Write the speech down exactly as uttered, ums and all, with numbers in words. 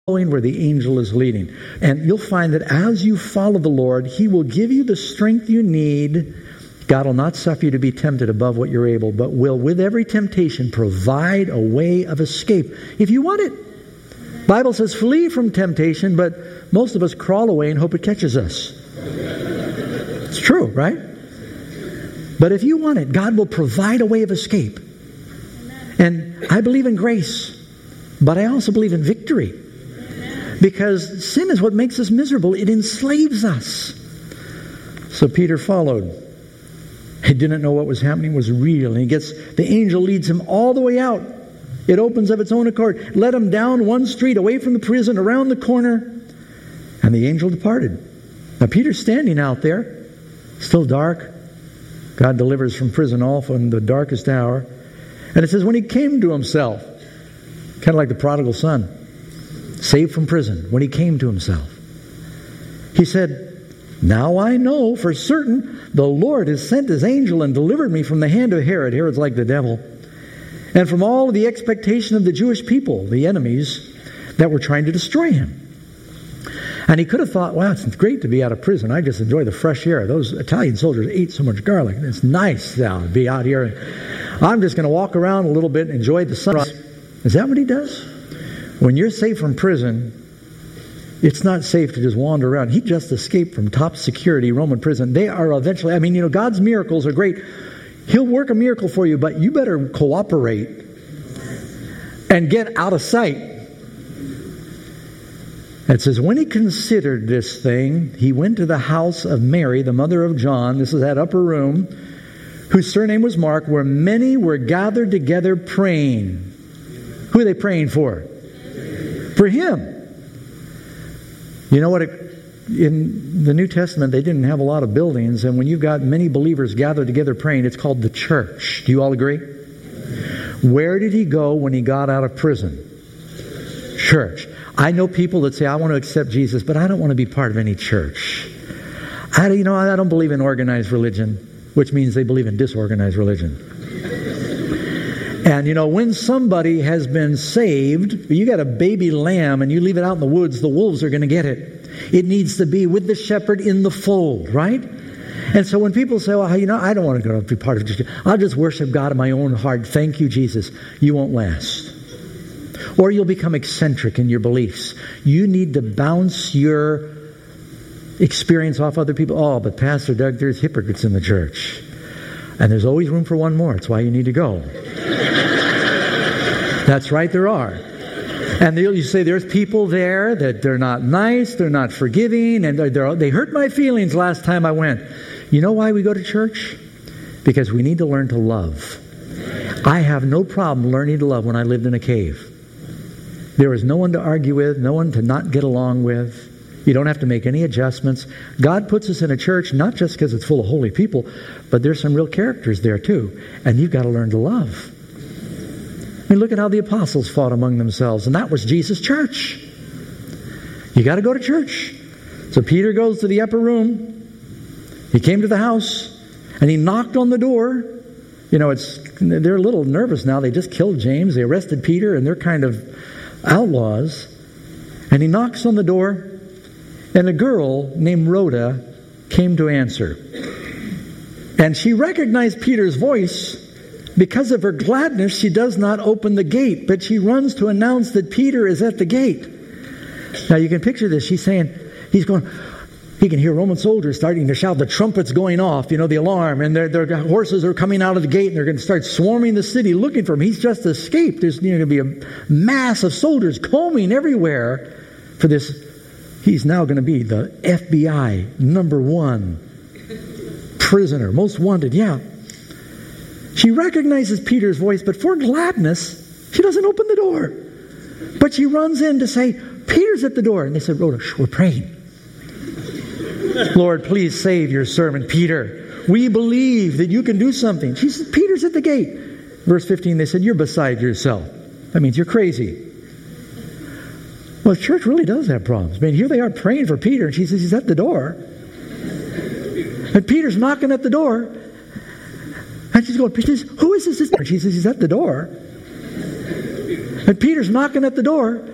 where the angel is leading. And you'll find that as you follow the Lord, He will give you the strength you need. God will not suffer you to be tempted above what you're able, but will, with every temptation, provide a way of escape if you want it. The Bible says flee from temptation, but most of us crawl away and hope it catches us. It's true, right? But if you want it, God will provide a way of escape. And I believe in grace, but I also believe in victory. Because sin is what makes us miserable. It enslaves us. So Peter followed. He didn't know what was happening was real. And he gets, the angel leads him all the way out. It opens of its own accord. Led him down one street, away from the prison, around the corner. And the angel departed. Now Peter's standing out there. Still dark. God delivers from prison all from the darkest hour. And it says when he came to himself, kind of like the prodigal son, saved from prison, when he came to himself, he said, now I know for certain the Lord has sent His angel and delivered me from the hand of Herod. Herod's like the devil. And from all of the expectation of the Jewish people, the enemies that were trying to destroy him. And he could have thought, wow, it's great to be out of prison. I just enjoy the fresh air. Those Italian soldiers ate so much garlic. It's nice now to be out here. I'm just going to walk around a little bit and enjoy the sunrise. Is that what he does? When you're safe from prison, it's not safe to just wander around. He just escaped from top security Roman prison. They are eventually, I mean, you know, God's miracles are great. He'll work a miracle for you, but you better cooperate and get out of sight. It says, when he considered this thing, he went to the house of Mary, the mother of John. This is that upper room, whose surname was Mark, where many were gathered together praying. Who are they praying for? For him. You know what? It, in the New Testament, they didn't have a lot of buildings, and when you've got many believers gathered together praying, it's called the church. Do you all agree? Where did he go when he got out of prison? Church. I know people that say, I want to accept Jesus, but I don't want to be part of any church. I, you know, I don't believe in organized religion, which means they believe in disorganized religion. And, you know, when somebody has been saved, you got a baby lamb and you leave it out in the woods, the wolves are going to get it. It needs to be with the shepherd in the fold, right? And so when people say, well, you know, I don't want to go be part of it. I'll just worship God in my own heart. Thank you, Jesus. You won't last. Or you'll become eccentric in your beliefs. You need to bounce your experience off other people. Oh, but Pastor Doug, there's hypocrites in the church. And there's always room for one more. It's why you need to go. That's right, there are. And you say there's people there that they're not nice, they're not forgiving, and they're, they're, they hurt my feelings last time I went. You know why we go to church? Because we need to learn to love. I have no problem learning to love when I lived in a cave. There was no one to argue with, no one to not get along with. You don't have to make any adjustments. God puts us in a church not just because it's full of holy people, but there's some real characters there too. And you've got to learn to love. I mean, look at how the apostles fought among themselves. And that was Jesus' church. You got to go to church. So Peter goes to the upper room. He came to the house and he knocked on the door. You know, it's they're a little nervous now. They just killed James. They arrested Peter and they're kind of outlaws. And he knocks on the door. And a girl named Rhoda came to answer. And she recognized Peter's voice. Because of her gladness, she does not open the gate, but she runs to announce that Peter is at the gate. Now you can picture this. She's saying, he's going, he can hear Roman soldiers starting to shout, the trumpet's going off, you know, the alarm, and their, their horses are coming out of the gate, and they're going to start swarming the city looking for him. He's just escaped. There's going to be a mass of soldiers combing everywhere for this. He's now going to be the F B I number one prisoner, most wanted. Yeah. She recognizes Peter's voice, but for gladness, she doesn't open the door. But she runs in to say, Peter's at the door. And they said, Rhoda, we're praying. Lord, please save your servant Peter. We believe that you can do something. She said, Peter's at the gate. Verse fifteen, they said, you're beside yourself. That means you're crazy. Well, the church really does have problems. I mean, here they are praying for Peter, and she says he's at the door. And Peter's knocking at the door. And she's going, who is this? And she says he's at the door. And Peter's knocking at the door.